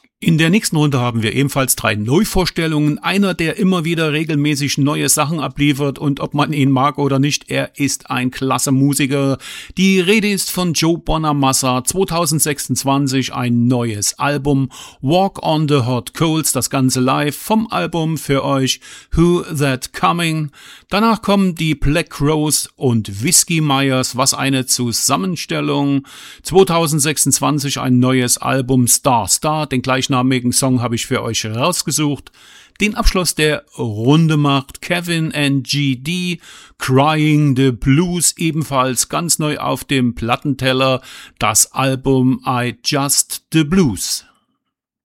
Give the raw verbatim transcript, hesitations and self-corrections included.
In der nächsten Runde haben wir ebenfalls drei Neuvorstellungen. Einer, der immer wieder regelmäßig neue Sachen abliefert und ob man ihn mag oder nicht, er ist ein klasse Musiker. Die Rede ist von Joe Bonamassa, zwanzig sechsundzwanzig ein neues Album, Walk on the Hot Coals, das Ganze live vom Album für euch Who That Coming. Danach kommen die Black Crowes und Whiskey Myers, was eine Zusammenstellung. zwanzig sechsundzwanzig ein neues Album Star Star, den gleichen gleichnamigen Song habe ich für euch rausgesucht. Den Abschluss der Runde macht Kevin and G D, Crying the Blues, ebenfalls ganz neu auf dem Plattenteller, das Album I Just the Blues.